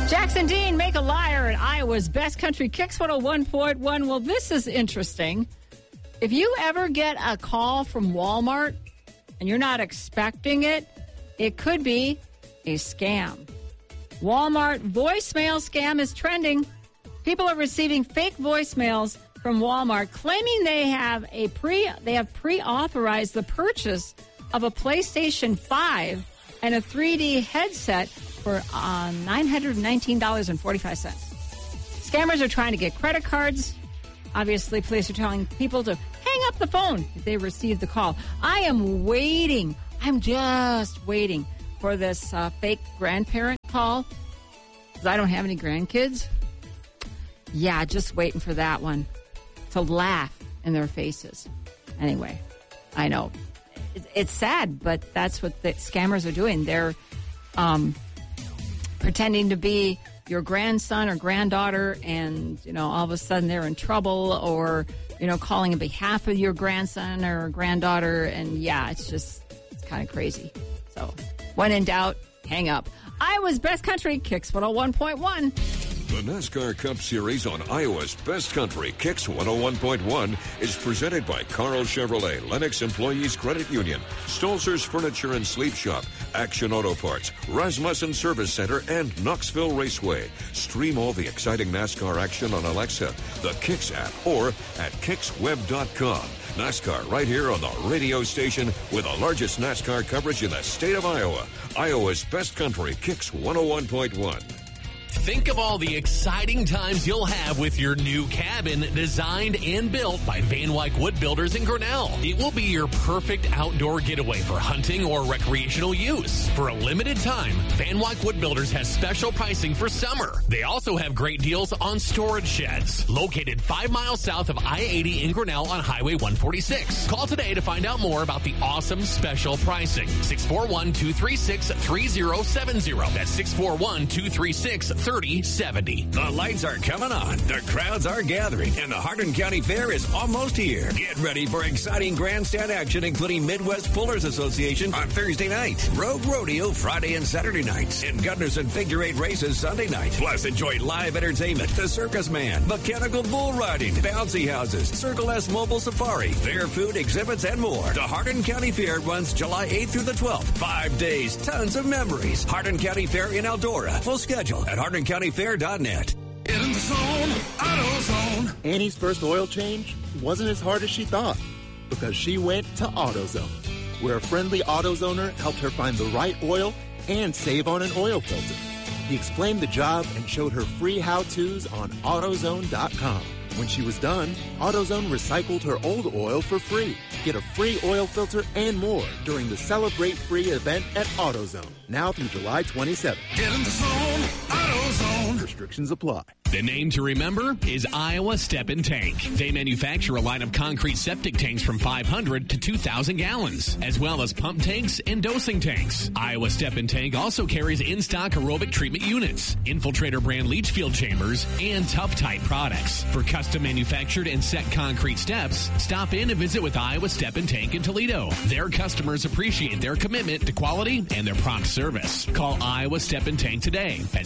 Jackson Dean, Make a Liar at Iowa's Best Country Kicks 101.1. Well, this is interesting. If you ever get a call from Walmart and you're not expecting it, it could be a scam. Walmart voicemail scam is trending. People are receiving fake voicemails from Walmart claiming they have pre-authorized the purchase of a PlayStation 5 and a 3D headset for $919.45. Scammers are trying to get credit cards. Obviously, police are telling people to hang up the phone if they receive the call. I am waiting. I'm just waiting for this fake grandparent call because I don't have any grandkids. Yeah, just waiting for that one to laugh in their faces. Anyway, I know. It's sad, but that's what the scammers are doing. They're pretending to be your grandson or granddaughter, and, all of a sudden they're in trouble, or, calling on behalf of your grandson or granddaughter. And, yeah, it's kind of crazy. So when in doubt, hang up. Iowa's Best Country Kicks 101.1. The NASCAR Cup Series on Iowa's Best Country Kicks 101.1 is presented by Carl Chevrolet, Lennox Employees Credit Union, Stolzer's Furniture and Sleep Shop, Action Auto Parts, Rasmussen Service Center, and Knoxville Raceway. Stream all the exciting NASCAR action on Alexa, the Kicks app, or at kicksweb.com. NASCAR right here on the radio station with the largest NASCAR coverage in the state of Iowa. Iowa's Best Country Kicks 101.1. Think of all the exciting times you'll have with your new cabin designed and built by Van Wyck Wood Builders in Grinnell. It will be your perfect outdoor getaway for hunting or recreational use. For a limited time, Van Wyck Wood Builders has special pricing for summer. They also have great deals on storage sheds. Located 5 miles south of I-80 in Grinnell on Highway 146. Call today to find out more about the awesome special pricing. 641-236-3070. That's 641-236-3070. The lights are coming on, the crowds are gathering, and the Hardin County Fair is almost here. Get ready for exciting grandstand action, including Midwest Pullers Association on Thursday night, Rogue Rodeo Friday and Saturday nights, and Gunderson Figure 8 races Sunday night. Plus, enjoy live entertainment, the Circus Man, mechanical bull riding, bouncy houses, Circle S Mobile Safari, fair food, exhibits, and more. The Hardin County Fair runs July 8th through the 12th. 5 days, tons of memories. Hardin County Fair in Eldora. Full schedule at HardinCountyFair.net. Get in the zone, AutoZone. Annie's first oil change wasn't as hard as she thought because she went to AutoZone, where a friendly AutoZoner helped her find the right oil and save on an oil filter. He explained the job and showed her free how-tos on AutoZone.com. When she was done, AutoZone recycled her old oil for free. Get a free oil filter and more during the Celebrate Free event at AutoZone, now through July 27th. Get in the zone, AutoZone. Restrictions apply. The name to remember is Iowa Step and Tank. They manufacture a line of concrete septic tanks from 500 to 2,000 gallons, as well as pump tanks and dosing tanks. Iowa Step and Tank also carries in-stock aerobic treatment units, Infiltrator brand leach field chambers, and Tough Tight products. For custom manufactured and set concrete steps, stop in and visit with Iowa Step and Tank in Toledo. Their customers appreciate their commitment to quality and their prompt service. Call Iowa Step and Tank today at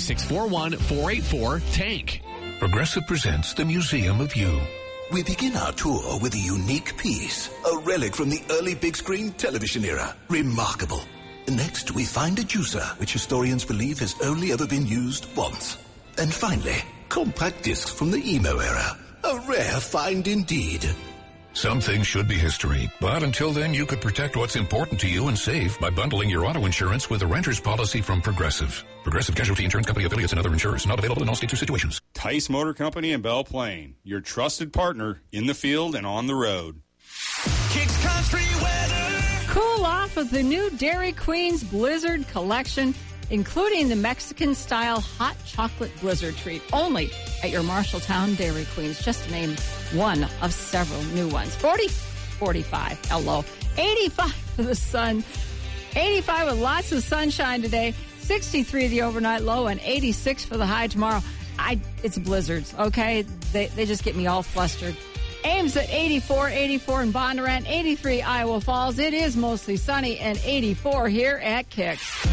641-484-TANK. Progressive presents the Museum of You. We begin our tour with a unique piece, a relic from the early big screen television era. Remarkable. Next, we find a juicer, which historians believe has only ever been used once. And finally, compact discs from the emo era. A rare find indeed. Some things should be history, but until then, you could protect what's important to you and save by bundling your auto insurance with a renter's policy from Progressive. Progressive Casualty Insurance Company affiliates and other insurers. Not available in all states or situations. Tice Motor Company in Belle Plaine, your trusted partner in the field and on the road. Kicks Country weather. Cool off with the new Dairy Queen's Blizzard collection, including the Mexican-style hot chocolate blizzard treat, only at your Marshalltown Dairy Queens, just to name one of several new ones. 40, 45, hello. 85 for the sun. 85 with lots of sunshine today. 63 the overnight low and 86 for the high tomorrow. It's blizzards, okay? They just get me all flustered. Ames at 84 in Bondurant, 83 Iowa Falls. It is mostly sunny, and 84 here at Kicks.